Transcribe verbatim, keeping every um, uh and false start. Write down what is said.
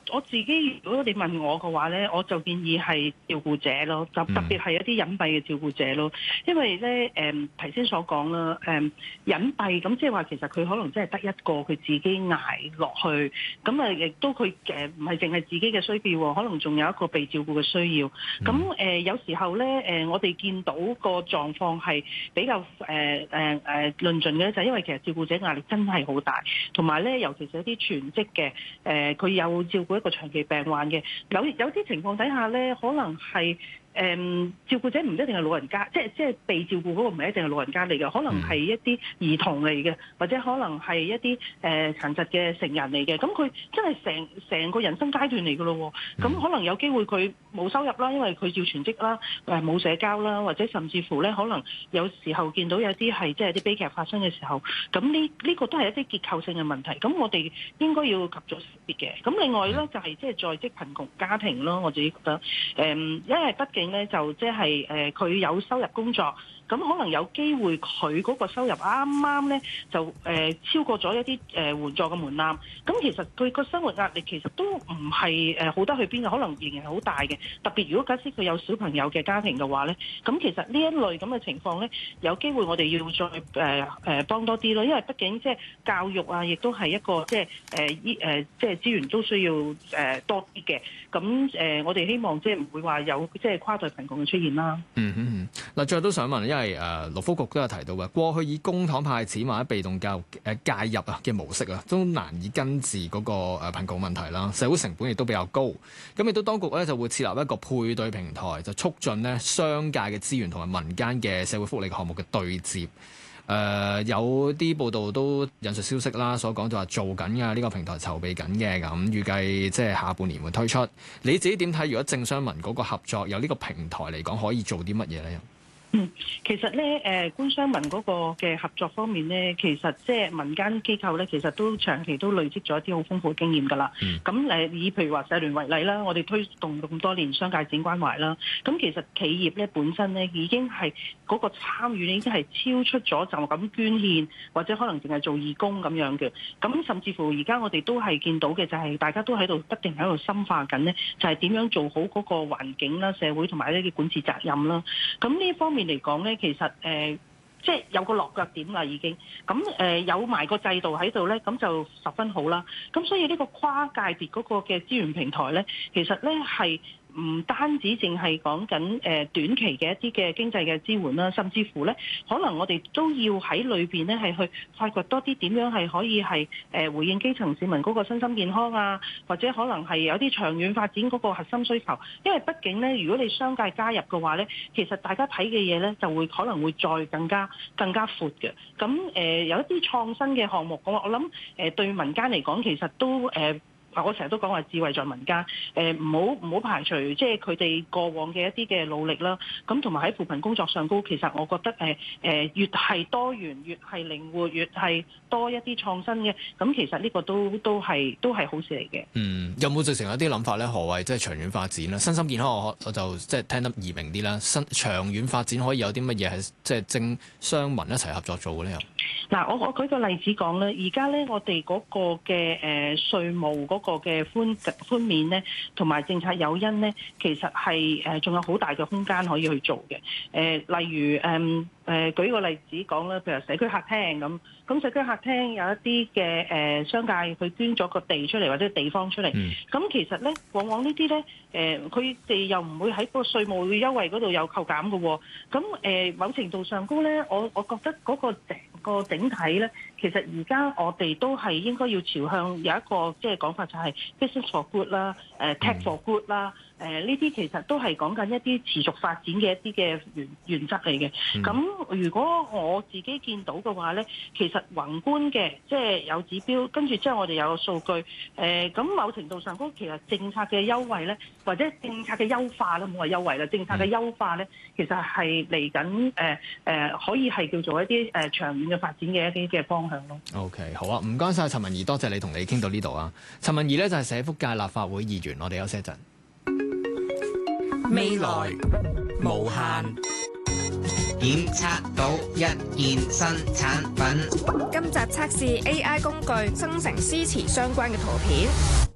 我自己如果你問我嘅話咧，我就建議係照顧者咯，特特別係一啲隱蔽嘅照顧者咯，因為咧誒頭先所講啦，誒、嗯、隱蔽咁即係話其實佢可能真係得一個佢自己捱落去，咁啊亦都佢誒唔係淨係自己嘅需要喎，可能仲有一個被照顧嘅需要。咁誒、呃、有時候咧誒、呃、我哋見到個狀況係比較誒誒誒論盡嘅咧，就係因為其實照顧者壓力真係好大，同埋咧尤其是一啲全職嘅誒，佢、呃、有照顧一個長期病患嘅，有有啲情況底下咧，可能係。誒、嗯、照顧者唔一定係老人家，即係即係被照顧嗰個唔係一定係老人家嚟嘅，可能係一啲兒童嚟嘅，或者可能係一啲誒殘疾嘅成人嚟嘅。咁佢真係成成個人生階段嚟嘅咯。咁可能有機會佢冇收入啦，因為佢要全職啦，誒冇社交啦，或者甚至乎咧，可能有時候見到有啲係即係啲悲劇發生嘅時候，咁呢呢個都係一啲結構性嘅問題。咁我哋應該要及早識別嘅。咁另外咧就係即係在職貧窮家庭咯，我自己覺得誒、嗯，因為畢竟咧就即係誒佢有收入工作，咁可能有機會佢嗰個收入啱啱咧就誒、呃、超過咗一啲誒、呃、援助嘅門檻，咁其實佢個生活壓力其實都唔係誒好得去邊嘅，可能仍然係好大嘅。特別如果假設佢有小朋友嘅家庭嘅話咧，咁其實呢一類咁嘅情況咧，有機會我哋要再誒誒、呃、幫多啲咯，因為畢竟即係教育啊，亦都係一個即係誒醫誒即係資源都需要誒、呃、多啲嘅。咁誒、呃、我哋希望即係唔會話有即係跨代貧窮嘅出現啦。 嗯哼嗯，嗱，最後都想問，因為誒勞福局都有提到嘅，過去以公帑派錢或者被動教育誒介入啊嘅模式啊，都難以根治嗰個誒貧窮問題啦，社會成本亦都比較高。咁亦都當局咧就會設立一個配對平台，就促進咧商界嘅資源同埋民間嘅社會福利項目嘅對接。誒、呃、有啲報道都引述消息啦，所講就話做緊嘅呢個平台籌備緊嘅，咁預計即係下半年會推出。你自己點睇？如果政商民嗰個合作有呢個平台嚟講，可以做啲乜嘢咧？ 嗯，其實咧，誒、呃、官商民嗰個嘅合作方面咧，其實即係民間機構咧，其實都長期都累積咗一啲好豐富嘅經驗㗎啦。咁誒、嗯，以譬如話社聯為例啦，我哋推動咁多年商界展關懷啦，咁其實企業咧本身咧已經係嗰個參與已經係超出咗就咁捐獻或者可能淨係做義工咁樣嘅。咁甚至乎而家我哋都係見到嘅就係大家都喺度不斷喺度深化緊咧，就係、是、點樣做好嗰個環境啦、社會同埋呢啲管治責任啦。咁呢方面嚟講咧，其實誒、呃，即係有個落腳點啦，已經咁誒、呃，有埋個制度喺度咧，咁就十分好啦。咁所以呢個跨界別嗰個嘅資源平台咧，其實咧係唔單止淨係講緊誒短期嘅一啲嘅經濟嘅支援啦，甚至乎咧，可能我哋都要喺裏邊咧係去發掘多啲點樣係可以係誒回應基層市民嗰個身心健康啊，或者可能係有啲長遠發展嗰個核心需求。因為畢竟咧，如果你商界加入嘅話咧，其實大家睇嘅嘢咧就會可能會再更加更加闊嘅。咁誒、呃、有一啲創新嘅項目，我我諗誒對民間嚟講，其實都誒。呃我成日都講話智慧在民間，誒唔好唔好排除即係佢哋過往嘅一啲嘅努力啦。咁同埋喺扶貧工作上高，其實我覺得誒誒、呃、越係多元，越係靈活，越係多一啲創新嘅，咁其實呢個都都係都係好事嚟嘅。 嗯，有冇直情有啲諗法咧？何謂即係長遠發展咧？身心健康我我就即係聽得易明啲啦。身長遠發展可以有啲乜嘢係即係政商民一齊合作做嘅咧？ 嗱，我我舉個例子講咧，而家咧我哋嗰個嘅誒稅務嗰個嘅寬寬免咧，同埋政策誘因咧，其實係誒仲有好大嘅空間可以去做嘅。誒、呃，例如誒誒、呃、舉個例子講啦，譬如社區客廳咁，咁社區客廳有一啲嘅誒商界佢捐咗個地出嚟或者地方出嚟，咁、嗯、其實咧往往呢啲咧誒佢哋又唔會喺個稅務優惠嗰度有扣減嘅喎。咁誒、呃、某程度上高咧，我我覺得嗰個成個整體咧，其實而家我哋都係應該要朝向有一個即係講法，就係 business for good 啦，誒 tech for good 啦，誒呢啲其實都係講緊一啲持續發展嘅一啲嘅原原則嚟嘅。咁、嗯、如果我自己見到嘅話咧，其實宏觀嘅即係有指標，跟住之後我哋有個數據，誒、呃、咁某程度上嗰其實政策嘅優惠咧，或者政策嘅優化啦，冇話優惠啦，政策嘅優化咧，其實係嚟緊誒誒可以係叫做一啲誒、呃、長遠嘅發展嘅一啲嘅方向咯。 OK， 好啊，唔該晒陳文怡，多謝你同你傾到呢度啊。陳文怡咧就係社福界立法會議員，我哋休息一陣。 未來無限檢測到一件新產品。 今集測試 A I 工具生成詩詞相關嘅圖片。